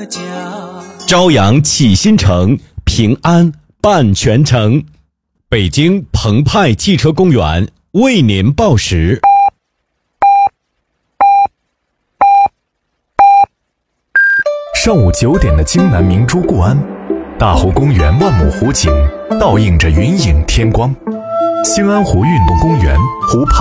家。 朝阳启新城，平安伴全城。北京澎湃汽车公园为您报时。 上午9点的京南明珠固安，大湖公园万亩湖景倒映着云影天光。兴安湖运动公园湖畔